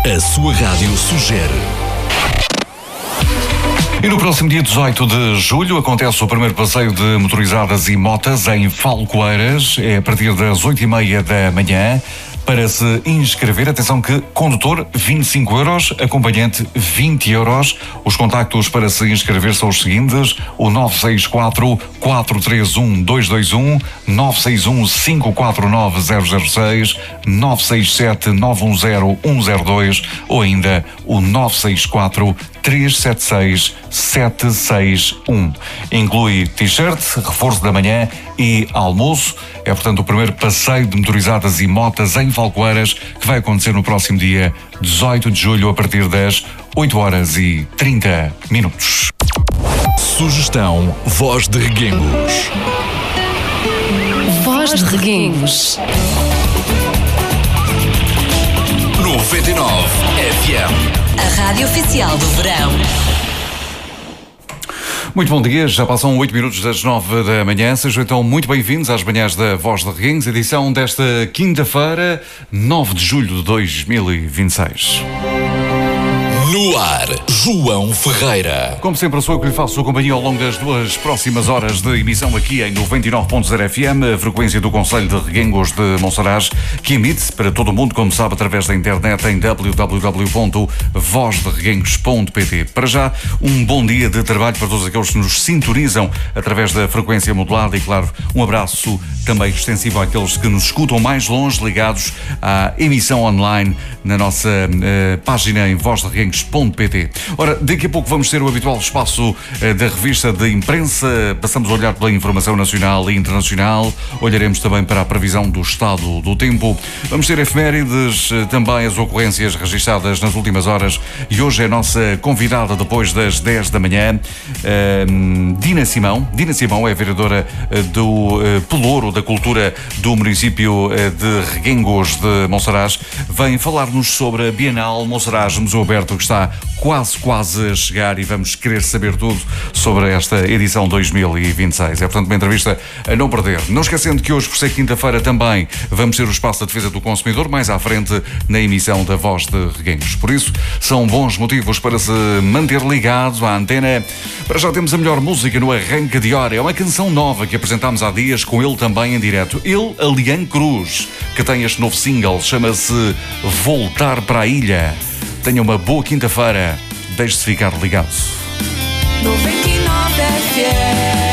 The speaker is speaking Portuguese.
A sua rádio sugere. E no próximo dia 18 de julho acontece o primeiro passeio de motorizadas e motas em Falcoeiras. É a partir das 8h30 da manhã. Para se inscrever, atenção que condutor 25 euros, acompanhante 20 euros. Os contactos para se inscrever são os seguintes: o 964 431 221, 961 549 006, 967 910 102 ou ainda o 964 376 761. Inclui t-shirt, reforço da manhã e almoço. É, portanto, o primeiro passeio de motorizadas e motas em Falcoeiras, que vai acontecer no próximo dia 18 de julho, a partir das 8h30. Sugestão Voz de Reguengos. Voz de Reguengos. 99 FM. A rádio oficial do verão. Muito bom dia, já passam 8 minutos das 9 da manhã. Sejam então muito bem-vindos às manhãs da Voz de Reguengos, edição desta quinta-feira, 9 de julho de 2026. No ar, João Ferreira. Como sempre, sou eu que lhe faço companhia ao longo das duas próximas horas de emissão aqui em 99.0 FM, a frequência do Concelho de Reguengos de Monsaraz, que emite para todo o mundo, como sabe, através da internet em www.vozdereguengos.pt. Para já, um bom dia de trabalho para todos aqueles que nos sintonizam através da frequência modulada e, claro, um abraço também extensivo àqueles que nos escutam mais longe, ligados à emissão online na nossa página em vozdereguengos.pt. Ora, daqui a pouco vamos ter o habitual espaço da revista de imprensa. Passamos a olhar pela informação nacional e internacional. Olharemos também para a previsão do estado do tempo. Vamos ter efemérides, também as ocorrências registadas nas últimas horas. E hoje é a nossa convidada depois das 10 da manhã, Dina Simão. Dina Simão é vereadora do Pelouro da Cultura do município de Reguengos de Monsaraz. Vem falar-nos sobre a Bienal Monsaraz Museu Aberto, que está quase a chegar, e vamos querer saber tudo sobre esta edição 2026. É, portanto, uma entrevista a não perder. Não esquecendo que hoje, por ser quinta-feira, também vamos ter o Espaço da Defesa do Consumidor, mais à frente na emissão da Voz de Reguengos. Por isso, são bons motivos para se manter ligado à antena. Para já temos a melhor música no arranque de hora. É uma canção nova que apresentámos há dias, com ele também em direto. Ele, Alian Cruz, que tem este novo single, chama-se Voltar para a Ilha. Tenha uma boa quinta-feira. Deixe-se ficar ligado. 99 FM.